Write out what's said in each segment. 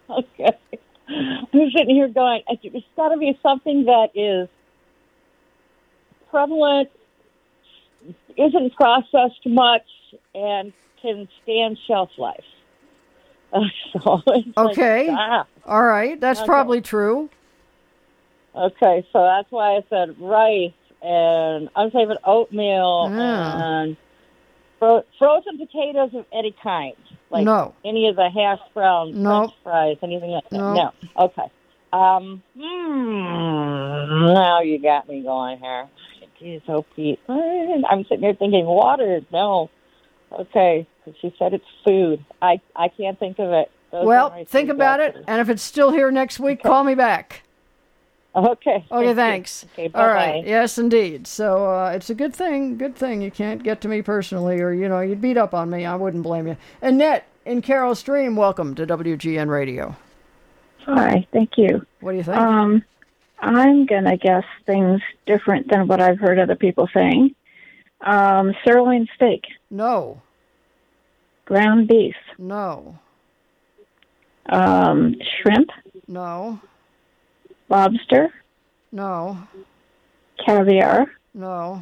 Okay. I'm sitting here going, it's got to be something that is prevalent, isn't processed much, and can stand shelf life. So it's Okay. Like, all right. That's probably true. Okay, so that's why I said rice, and I'm saving oatmeal and frozen potatoes of any kind. Like no. Any of the hash browns, French fries, anything like that. No. Okay. Now you got me going here. Geez, oh Pete. I'm sitting here thinking water. No. Okay, because she said it's food. I can't think of it. Think about it, and if it's still here next week, call me back. Okay. Okay, thanks. Okay, all right. Yes, indeed. So it's a good thing. Good thing you can't get to me personally, or you'd beat up on me. I wouldn't blame you. Annette in Carroll Stream, welcome to WGN Radio. Hi, thank you. What do you think? I'm gonna guess things different than what I've heard other people saying. Sirloin steak. No. Ground beef. No. Shrimp. No. Lobster. No. Caviar. No.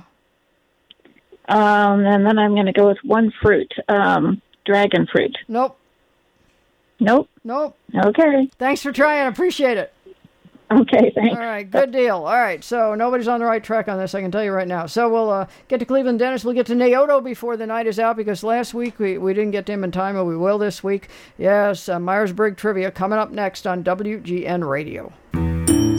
And then I'm going to go with one fruit. Dragon fruit. Nope. Nope. Nope. Okay. Thanks for trying. I appreciate it. Okay, thanks. All right, good deal. All right, so nobody's on the right track on this, I can tell you right now. So we'll get to Cleveland Dennis. We'll get to Naoto before the night is out, because last week we didn't get to him in time, but we will this week. Yes, Myers-Briggs Trivia coming up next on WGN Radio.